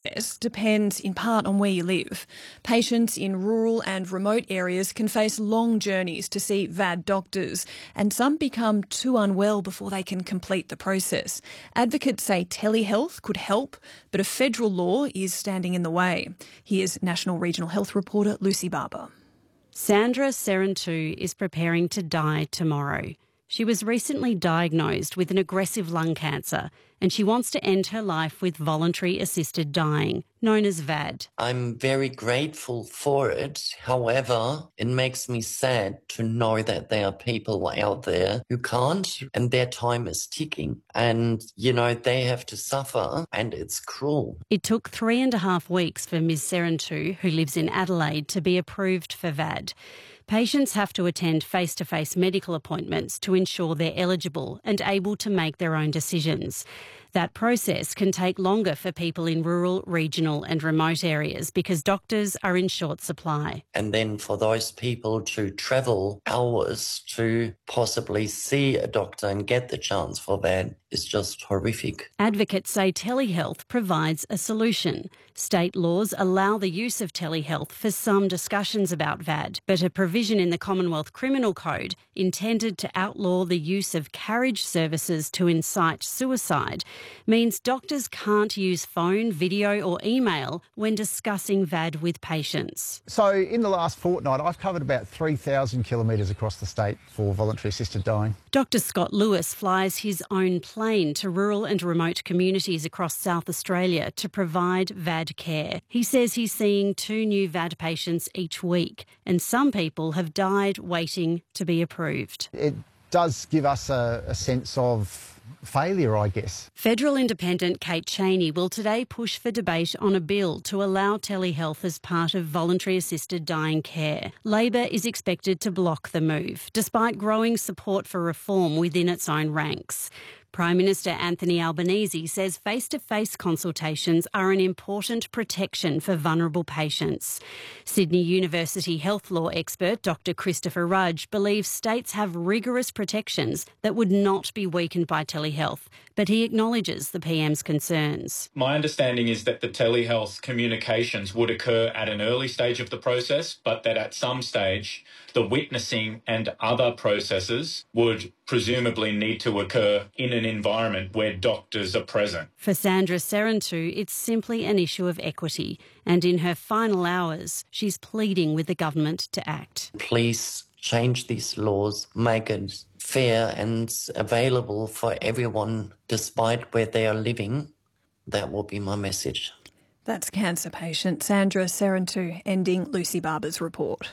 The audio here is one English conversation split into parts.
access depends in part on where you live. Patients in rural and remote areas can face long journeys to see VAD doctors, and some become too unwell before they can complete the process. Advocates say telehealth could help, but a federal law is standing in the way. Here's National Regional Health reporter Lucy Barber. Sandra Serentu is preparing to die tomorrow. She was recently diagnosed with an aggressive lung cancer, and she wants to end her life with voluntary assisted dying, known as VAD. I'm very grateful for it. However, it makes me sad to know that there are people out there who can't, and their time is ticking. And, they have to suffer, and it's cruel. It took 3.5 weeks for Ms Serentu, who lives in Adelaide, to be approved for VAD. Patients have to attend face-to-face medical appointments to ensure they're eligible and able to make their own decisions. That process can take longer for people in rural, regional and remote areas because doctors are in short supply. And then for those people to travel hours to possibly see a doctor and get the chance for that is just horrific. Advocates say telehealth provides a solution. State laws allow the use of telehealth for some discussions about VAD, but a provision in the Commonwealth Criminal Code intended to outlaw the use of carriage services to incite suicide means doctors can't use phone, video or email when discussing VAD with patients. So in the last fortnight, I've covered about 3,000 kilometres across the state for voluntary assisted dying. Dr Scott Lewis flies his own plane to rural and remote communities across South Australia to provide VAD care. He says he's seeing 2 new VAD patients each week, and some people have died waiting to be approved. It does give us a sense of failure, I guess. Federal Independent Kate Chaney will today push for debate on a bill to allow telehealth as part of voluntary assisted dying care. Labor is expected to block the move, despite growing support for reform within its own ranks. Prime Minister Anthony Albanese says face-to-face consultations are an important protection for vulnerable patients. Sydney University health law expert Dr Christopher Rudge believes states have rigorous protections that would not be weakened by telehealth, but he acknowledges the PM's concerns. My understanding is that the telehealth communications would occur at an early stage of the process, but that at some stage the witnessing and other processes would presumably need to occur in an environment where doctors are present. For Sandra Serentu, it's simply an issue of equity, and in her final hours, she's pleading with the government to act. Please change these laws, make it fair and available for everyone despite where they are living. That will be my message. That's cancer patient Sandra Serentu ending Lucy Barber's report.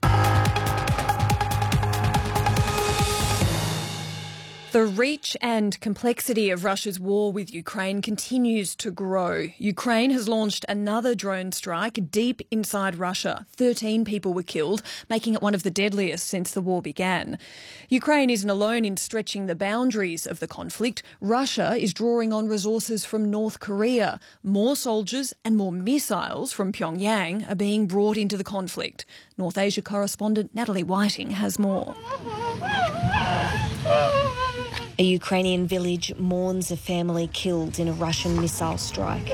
The reach and complexity of Russia's war with Ukraine continues to grow. Ukraine has launched another drone strike deep inside Russia. 13 people were killed, making it one of the deadliest since the war began. Ukraine isn't alone in stretching the boundaries of the conflict. Russia is drawing on resources from North Korea. More soldiers and more missiles from Pyongyang are being brought into the conflict. North Asia correspondent Natalie Whiting has more. A Ukrainian village mourns a family killed in a Russian missile strike.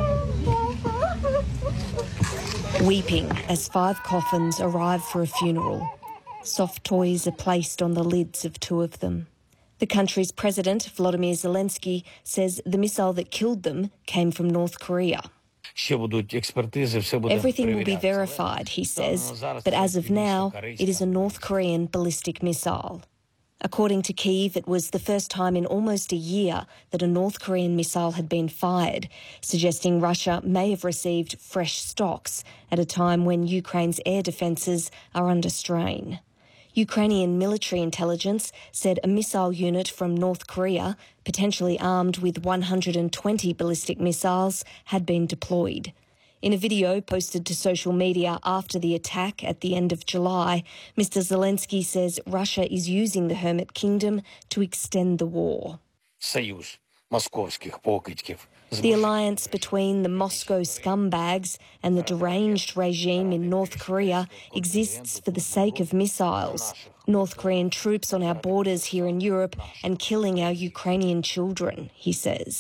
Weeping as 5 coffins arrive for a funeral. Soft toys are placed on the lids of 2 of them. The country's president, Volodymyr Zelensky, says the missile that killed them came from North Korea. Everything will be verified, he says, but as of now, it is a North Korean ballistic missile. According to Kyiv, it was the first time in almost a year that a North Korean missile had been fired, suggesting Russia may have received fresh stocks at a time when Ukraine's air defences are under strain. Ukrainian military intelligence said a missile unit from North Korea, potentially armed with 120 ballistic missiles, had been deployed. In a video posted to social media after the attack at the end of July, Mr. Zelensky says Russia is using the Hermit Kingdom to extend the war. The alliance between the Moscow scumbags and the deranged regime in North Korea exists for the sake of missiles, North Korean troops on our borders here in Europe and killing our Ukrainian children, he says.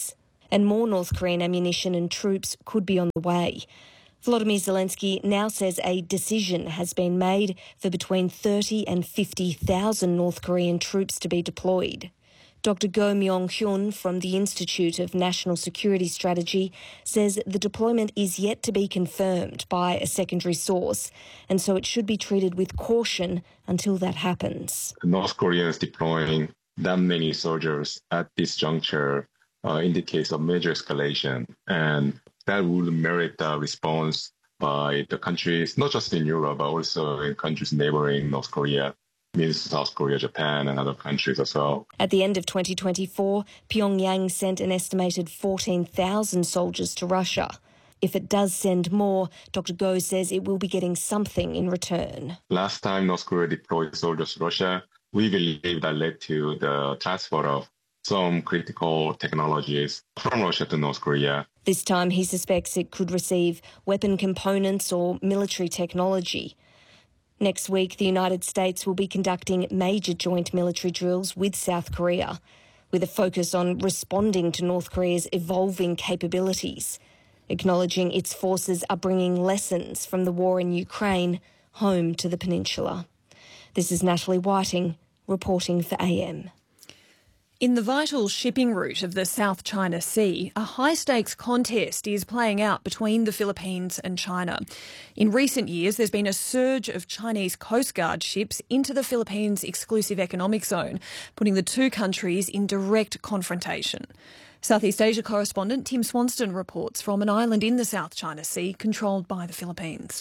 and more North Korean ammunition and troops could be on the way. Volodymyr Zelensky now says a decision has been made for between 30 and 50,000 North Korean troops to be deployed. Dr. Go Myong-hyun from the Institute of National Security Strategy says the deployment is yet to be confirmed by a secondary source, and so it should be treated with caution until that happens. North Koreans deploying that many soldiers at this juncture indicates a major escalation, and that would merit a response by the countries, not just in Europe, but also in countries neighboring North Korea. Means South Korea, Japan and other countries as well. At the end of 2024, Pyongyang sent an estimated 14,000 soldiers to Russia. If it does send more, Dr. Go says it will be getting something in return. Last time North Korea deployed soldiers to Russia, we believe that led to the transfer of some critical technologies from Russia to North Korea. This time he suspects it could receive weapon components or military technology. Next week, the United States will be conducting major joint military drills with South Korea, with a focus on responding to North Korea's evolving capabilities, acknowledging its forces are bringing lessons from the war in Ukraine home to the peninsula. This is Natalie Whiting, reporting for AM. In the vital shipping route of the South China Sea, a high-stakes contest is playing out between the Philippines and China. In recent years, there's been a surge of Chinese Coast Guard ships into the Philippines' exclusive economic zone, putting the two countries in direct confrontation. Southeast Asia correspondent Tim Swanston reports from an island in the South China Sea controlled by the Philippines.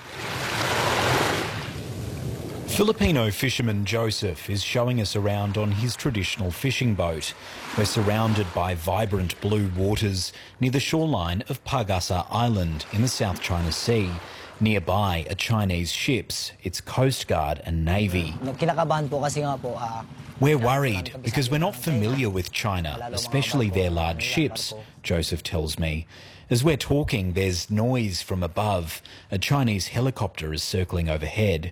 Filipino fisherman Joseph is showing us around on his traditional fishing boat. We're surrounded by vibrant blue waters near the shoreline of Pag-asa Island in the South China Sea. Nearby are Chinese ships, its Coast Guard and Navy. We're worried because we're not familiar with China, especially their large ships, Joseph tells me. As we're talking, there's noise from above. A Chinese helicopter is circling overhead.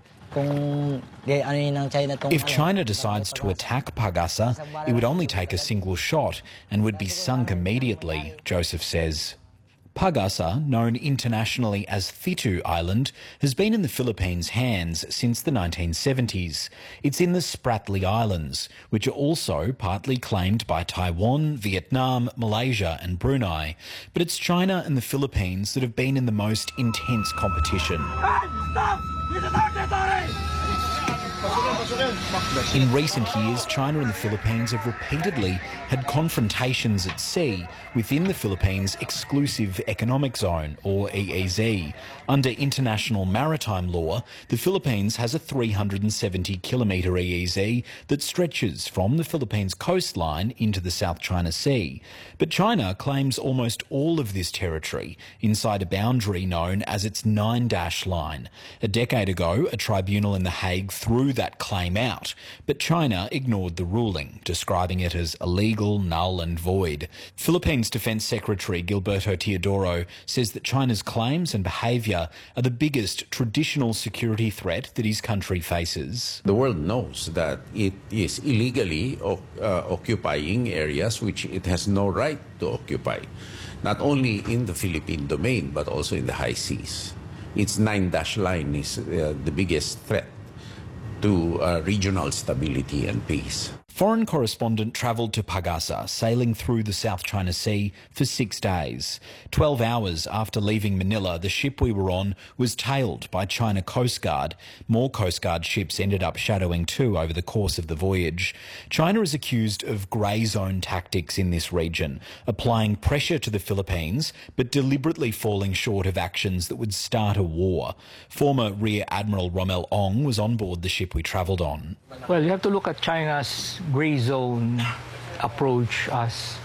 If China decides to attack Pag-asa, it would only take a single shot and would be sunk immediately, Joseph says. Pag-asa, known internationally as Thitu Island, has been in the Philippines' hands since the 1970s. It's in the Spratly Islands, which are also partly claimed by Taiwan, Vietnam, Malaysia and Brunei. But it's China and the Philippines that have been in the most intense competition. In recent years, China and the Philippines have repeatedly had confrontations at sea within the Philippines' exclusive economic zone, or EEZ. Under international maritime law, the Philippines has a 370-kilometre EEZ that stretches from the Philippines coastline into the South China Sea. But China claims almost all of this territory inside a boundary known as its 9-dash line. A decade ago, a tribunal in The Hague threw that claim out, but China ignored the ruling, describing it as illegal, null and void. Philippines Defence Secretary Gilberto Teodoro says that China's claims and behaviour are the biggest traditional security threat that his country faces. The world knows that it is illegally occupying areas which it has no right to occupy, not only in the Philippine domain but also in the high seas. Its 9-dash line is the biggest threat to regional stability and peace. Foreign correspondent travelled to Pag-asa, sailing through the South China Sea for 6 days. 12 hours after leaving Manila, the ship we were on was tailed by China Coast Guard. More Coast Guard ships ended up shadowing too over the course of the voyage. China is accused of grey zone tactics in this region, applying pressure to the Philippines but deliberately falling short of actions that would start a war. Former Rear Admiral Rommel Ong was on board the ship we travelled on. Well, you have to look at China's grey zone approach as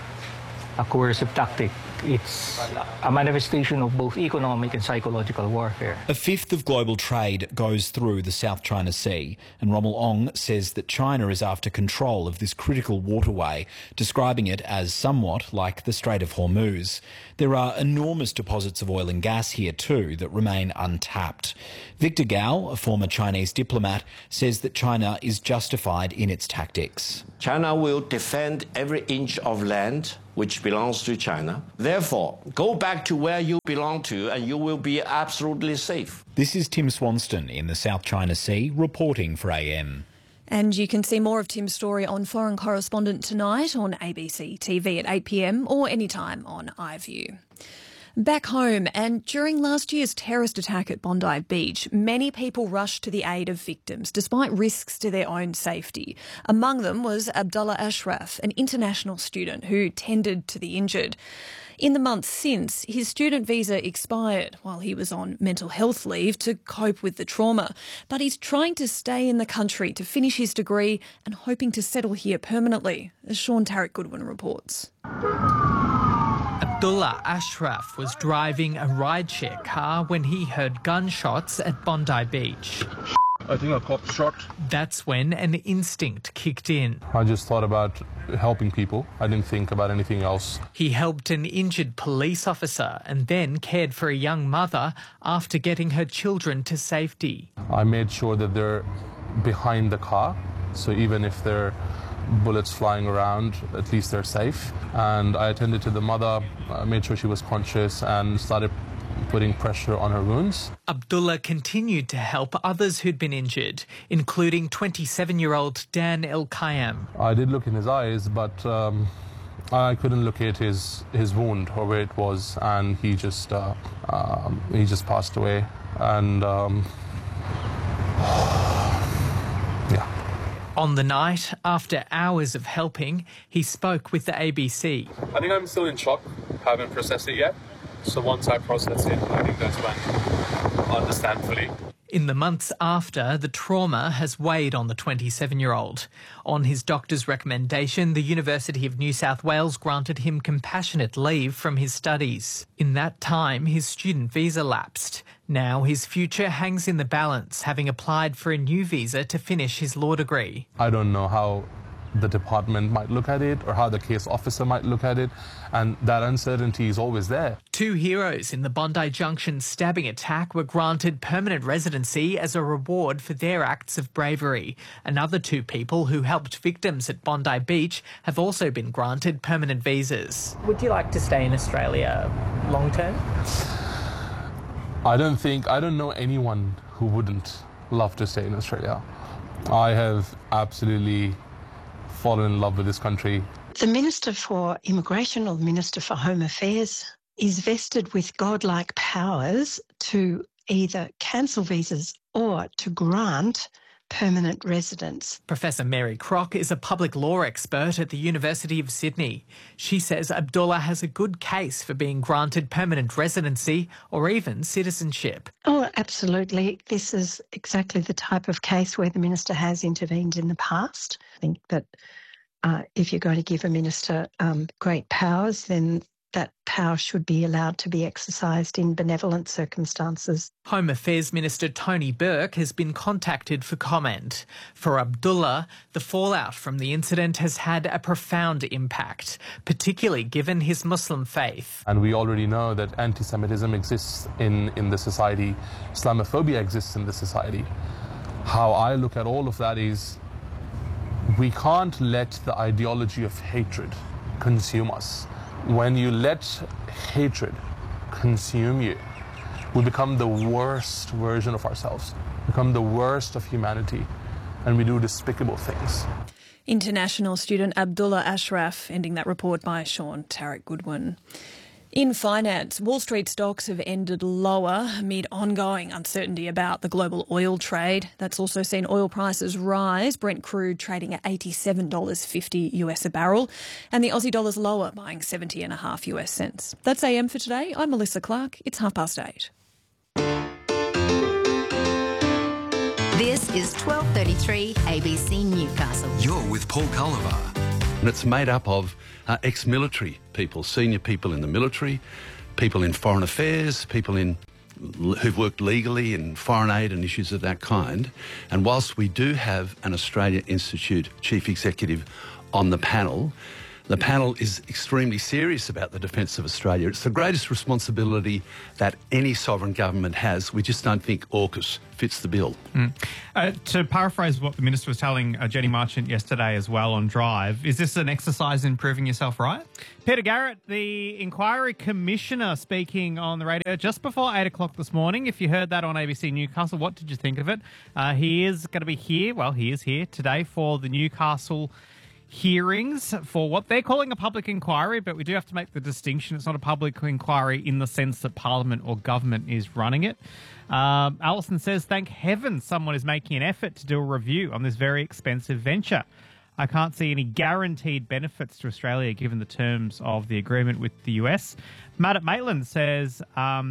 a coercive tactic. It's a manifestation of both economic and psychological warfare. A fifth of global trade goes through the South China Sea, and Rommel Ong says that China is after control of this critical waterway, describing it as somewhat like the Strait of Hormuz. There are enormous deposits of oil and gas here too that remain untapped. Victor Gao, a former Chinese diplomat, says that China is justified in its tactics. China will defend every inch of land which belongs to China. Therefore, go back to where you belong to and you will be absolutely safe. This is Tim Swanston in the South China Sea reporting for AM. And you can see more of Tim's story on Foreign Correspondent tonight on ABC TV at 8 p.m. or anytime on iView. Back home, and during last year's terrorist attack at Bondi Beach, many people rushed to the aid of victims, despite risks to their own safety. Among them was Abdullah Ashraf, an international student who tended to the injured. In the months since, his student visa expired while he was on mental health leave to cope with the trauma. But he's trying to stay in the country to finish his degree and hoping to settle here permanently, as Sean Tarek Goodwin reports. Abdullah Ashraf was driving a rideshare car when he heard gunshots at Bondi Beach. I think a cop shot. That's when an instinct kicked in. I just thought about helping people. I didn't think about anything else. He helped an injured police officer and then cared for a young mother after getting her children to safety. I made sure that they're behind the car, so even if there are bullets flying around, at least they're safe. And I attended to the mother, made sure she was conscious and started putting pressure on her wounds. Abdullah continued to help others who'd been injured, including 27-year-old Dan El-Kayam. I did look in his eyes, but I couldn't locate his wound or where it was, and he just passed away. And yeah. On the night, after hours of helping, he spoke with the ABC. I think I'm still in shock, haven't processed it yet. So once I process it, I think that's when I'll understand fully. In the months after, the trauma has weighed on the 27-year-old. On his doctor's recommendation, the University of New South Wales granted him compassionate leave from his studies. In that time, his student visa lapsed. Now his future hangs in the balance, having applied for a new visa to finish his law degree. I don't know how the department might look at it or how the case officer might look at it, and that uncertainty is always there. Two heroes in the Bondi Junction stabbing attack were granted permanent residency as a reward for their acts of bravery. Another two people who helped victims at Bondi Beach have also been granted permanent visas. Would you like to stay in Australia long term? I don't know anyone who wouldn't love to stay in Australia. I have absolutely fallen in love with this country. The Minister for Immigration or the Minister for Home Affairs is vested with godlike powers to either cancel visas or to grant permanent residence. Professor Mary Crock is a public law expert at the University of Sydney. She says Abdullah has a good case for being granted permanent residency or even citizenship. Oh, absolutely. This is exactly the type of case where the Minister has intervened in the past. I think that if you're going to give a minister great powers, then that power should be allowed to be exercised in benevolent circumstances. Home Affairs Minister Tony Burke has been contacted for comment. For Abdullah, the fallout from the incident has had a profound impact, particularly given his Muslim faith. And we already know that anti-Semitism exists in the society, Islamophobia exists in the society. How I look at all of that is we can't let the ideology of hatred consume us. When you let hatred consume you, we become the worst version of ourselves, become the worst of humanity, and we do despicable things. International student Abdullah Ashraf, ending that report by Sean Tarek Goodwin. In finance, Wall Street stocks have ended lower amid ongoing uncertainty about the global oil trade. That's also seen oil prices rise, Brent crude trading at $87.50 US a barrel, and the Aussie dollar's lower, buying 70.5 US cents. That's AM for today. I'm Melissa Clark. It's 8:30. This is 12:33 ABC Newcastle. You're with Paul Culliver. And it's made up of ex-military people, senior people in the military, people in foreign affairs, people who've worked legally in foreign aid and issues of that kind. And whilst we do have an Australia Institute chief executive on the panel, The panel is extremely serious about the defence of Australia. It's the greatest responsibility that any sovereign government has. We just don't think AUKUS fits the bill. To paraphrase what the Minister was telling Jenny Marchant yesterday as well on Drive, is this an exercise in proving yourself right? Peter Garrett, the Inquiry Commissioner, speaking on the radio just before 8 o'clock this morning. If you heard that on ABC Newcastle, what did you think of it? He is going to be here, he is here today for the Newcastle hearings for what they're calling a public inquiry, but we do have to make the distinction. It's not a public inquiry in the sense that Parliament or government is running it. Alison says, thank heaven someone is making an effort to do a review on this very expensive venture. I can't see any guaranteed benefits to Australia given the terms of the agreement with the US. Matt at Maitland says,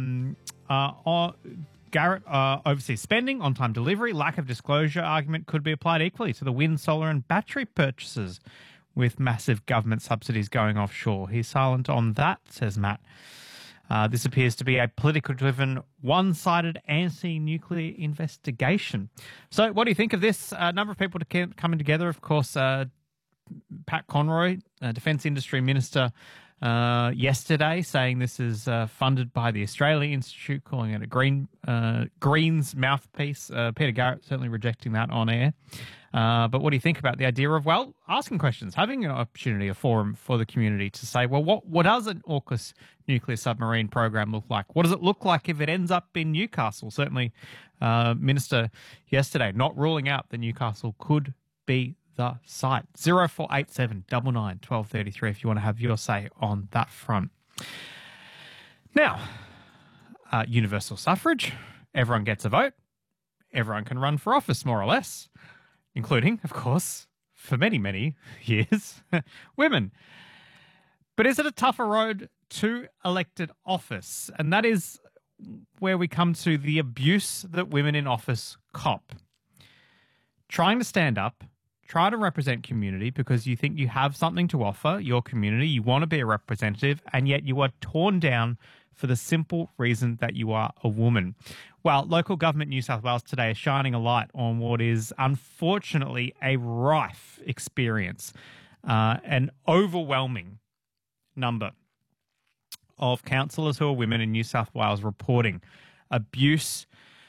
Garrett, overseas spending, on-time delivery, lack of disclosure argument could be applied equally to the wind, solar and battery purchases with massive government subsidies going offshore. He's silent on that, says Matt. This appears to be a politically-driven, one-sided anti-nuclear investigation. So what do you think of this? A number of people coming together. Of course, Pat Conroy, Defence Industry Minister, yesterday, saying this is funded by the Australia Institute, calling it a Greens mouthpiece. Peter Garrett certainly rejecting that on air. But what do you think about the idea of, asking questions, having an opportunity, a forum for the community to say, what does an AUKUS nuclear submarine program look like? What does it look like if it ends up in Newcastle? Certainly, Minister yesterday not ruling out that Newcastle could be the site. 0487 99 1233 if you want to have your say on that front. Now, universal suffrage. Everyone gets a vote. Everyone can run for office, more or less, including, of course, for many, many years, women. But is it a tougher road to elected office? And that is where we come to the abuse that women in office cop. Trying to stand up, try to represent community because you think you have something to offer your community, you want to be a representative, and yet you are torn down for the simple reason that you are a woman. Well, local government New South Wales today is shining a light on what is unfortunately a rife experience, an overwhelming number of councillors who are women in New South Wales reporting abuse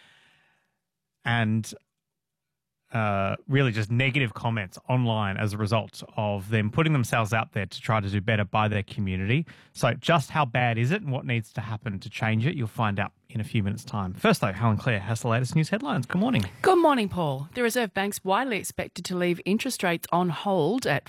and really just negative comments online as a result of them putting themselves out there to try to do better by their community. So just how bad is it and what needs to happen to change it, you'll find out in a few minutes' time. First, though, Helen Clare has the latest news headlines. Good morning. Good morning, Paul. The Reserve Bank's widely expected to leave interest rates on hold at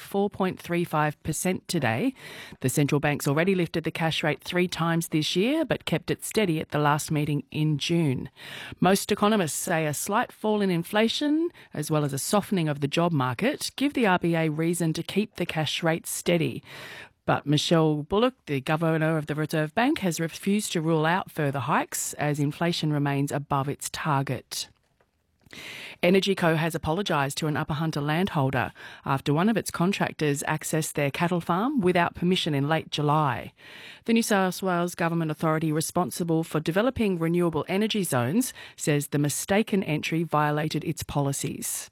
4.35% today. The central bank's already lifted the cash rate 3 times this year, but kept it steady at the last meeting in June. Most economists say a slight fall in inflation, as well as a softening of the job market, give the RBA reason to keep the cash rate steady. But Michelle Bullock, the Governor of the Reserve Bank, has refused to rule out further hikes as inflation remains above its target. EnergyCo has apologised to an Upper Hunter landholder after one of its contractors accessed their cattle farm without permission in late July. The New South Wales Government Authority responsible for developing renewable energy zones says the mistaken entry violated its policies.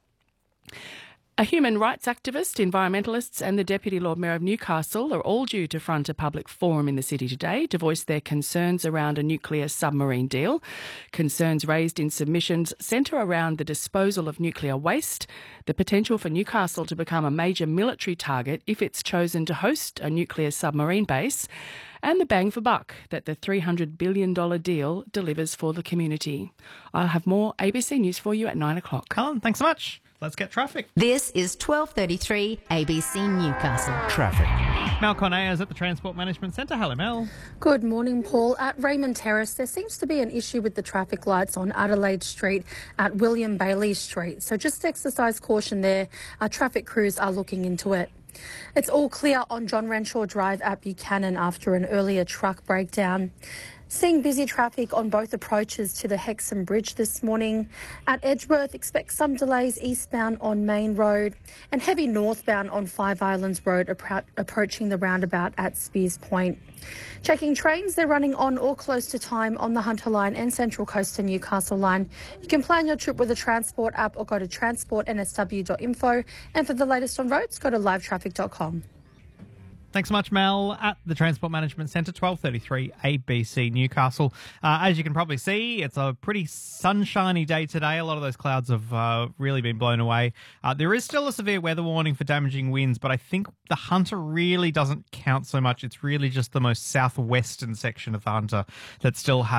A human rights activist, environmentalists and the Deputy Lord Mayor of Newcastle are all due to front a public forum in the city today to voice their concerns around a nuclear submarine deal. Concerns raised in submissions centre around the disposal of nuclear waste, the potential for Newcastle to become a major military target if it's chosen to host a nuclear submarine base, and the bang for buck that the $300 billion deal delivers for the community. I'll have more ABC News for you at 9 o'clock. Helen, thanks so much. Let's get traffic. This is 12:33 ABC Newcastle. Traffic. Mel Cornea is at the Transport Management Centre. Hello, Mel. Good morning, Paul. At Raymond Terrace, there seems to be an issue with the traffic lights on Adelaide Street at William Bailey Street. So just exercise caution there. Our traffic crews are looking into it. It's all clear on John Renshaw Drive at Buchanan after an earlier truck breakdown. Seeing busy traffic on both approaches to the Hexham Bridge this morning. At Edgeworth, expect some delays eastbound on Main Road and heavy northbound on Five Islands Road approaching the roundabout at Spears Point. Checking trains, they're running on or close to time on the Hunter Line and Central Coast to Newcastle Line. You can plan your trip with the Transport app or go to transportnsw.info. And for the latest on roads, go to livetraffic.com. Thanks so much, Mel, at the Transport Management Centre, 12:33 ABC Newcastle. As you can probably see, it's a pretty sunshiny day today. A lot of those clouds have really been blown away. There is still a severe weather warning for damaging winds, but I think the Hunter really doesn't count so much. It's really just the most southwestern section of the Hunter that still has